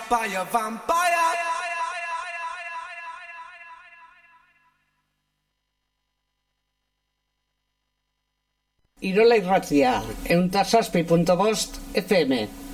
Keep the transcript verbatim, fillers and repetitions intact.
vampire, vampire. Irola irratia, ehun eta zazpi puntu bost F M.